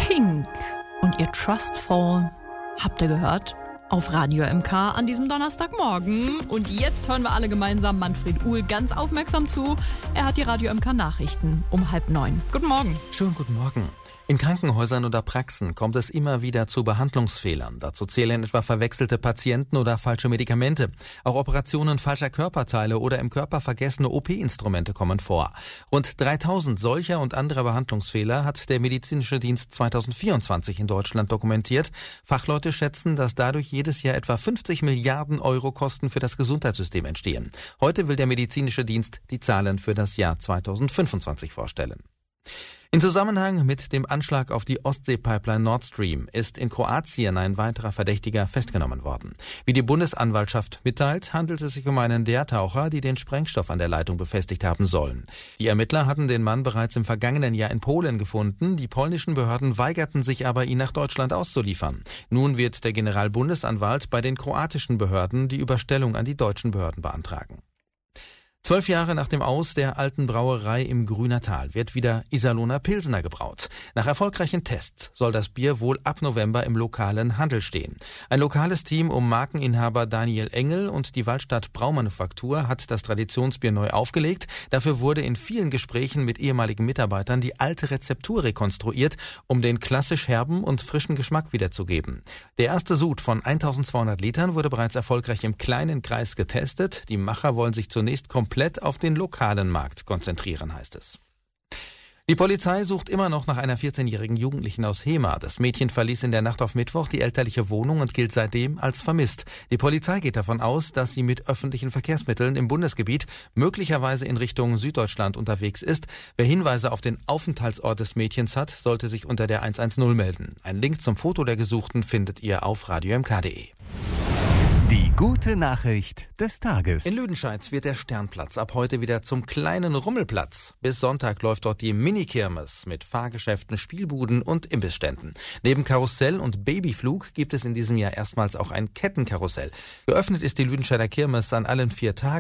Pink und ihr Trustful habt ihr gehört auf Radio MK an diesem Donnerstagmorgen. Und jetzt hören wir alle gemeinsam Manfred Uhl ganz aufmerksam zu. Er hat die Radio MK Nachrichten um 8:30. Guten Morgen. Schönen guten Morgen. In Krankenhäusern oder Praxen kommt es immer wieder zu Behandlungsfehlern. Dazu zählen etwa verwechselte Patienten oder falsche Medikamente. Auch Operationen falscher Körperteile oder im Körper vergessene OP-Instrumente kommen vor. Rund 3000 solcher und anderer Behandlungsfehler hat der medizinische Dienst 2024 in Deutschland dokumentiert. Fachleute schätzen, dass dadurch jedes Jahr etwa 50 Milliarden Euro Kosten für das Gesundheitssystem entstehen. Heute will der medizinische Dienst die Zahlen für das Jahr 2025 vorstellen. In Zusammenhang mit dem Anschlag auf die Ostsee-Pipeline Nord Stream ist in Kroatien ein weiterer Verdächtiger festgenommen worden. Wie die Bundesanwaltschaft mitteilt, handelt es sich um einen der Taucher, die den Sprengstoff an der Leitung befestigt haben sollen. Die Ermittler hatten den Mann bereits im vergangenen Jahr in Polen gefunden. Die polnischen Behörden weigerten sich aber, ihn nach Deutschland auszuliefern. Nun wird der Generalbundesanwalt bei den kroatischen Behörden die Überstellung an die deutschen Behörden beantragen. 12 Jahre nach dem Aus der alten Brauerei im Grünertal wird wieder Iserlohner Pilsener gebraut. Nach erfolgreichen Tests soll das Bier wohl ab November im lokalen Handel stehen. Ein lokales Team um Markeninhaber Daniel Engel und die Waldstadt Braumanufaktur hat das Traditionsbier neu aufgelegt. Dafür wurde in vielen Gesprächen mit ehemaligen Mitarbeitern die alte Rezeptur rekonstruiert, um den klassisch herben und frischen Geschmack wiederzugeben. Der erste Sud von 1200 Litern wurde bereits erfolgreich im kleinen Kreis getestet. Die Macher wollen sich zunächst komplett auf den lokalen Markt konzentrieren, heißt es. Die Polizei sucht immer noch nach einer 14-jährigen Jugendlichen aus Hemer. Das Mädchen verließ in der Nacht auf Mittwoch die elterliche Wohnung und gilt seitdem als vermisst. Die Polizei geht davon aus, dass sie mit öffentlichen Verkehrsmitteln im Bundesgebiet möglicherweise in Richtung Süddeutschland unterwegs ist. Wer Hinweise auf den Aufenthaltsort des Mädchens hat, sollte sich unter der 110 melden. Ein Link zum Foto der Gesuchten findet ihr auf radiomk.de. Die gute Nachricht des Tages. In Lüdenscheid wird der Sternplatz ab heute wieder zum kleinen Rummelplatz. Bis Sonntag läuft dort die Mini-Kirmes mit Fahrgeschäften, Spielbuden und Imbissständen. Neben Karussell und Babyflug gibt es in diesem Jahr erstmals auch ein Kettenkarussell. Geöffnet ist die Lüdenscheider Kirmes an allen 4 Tagen.